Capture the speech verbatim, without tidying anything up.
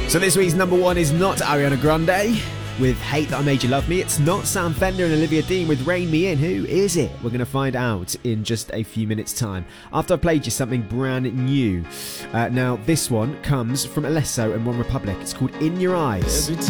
So this week's number one is not Ariana Grande with Hate That I Made You Love Me. It's not Sam Fender and Olivia Dean with Rein Me In. Who is it? We're going to find out in just a few minutes' time after I've played you something brand new. Uh, now, this one comes from Alesso and One Republic. It's called In Your Eyes.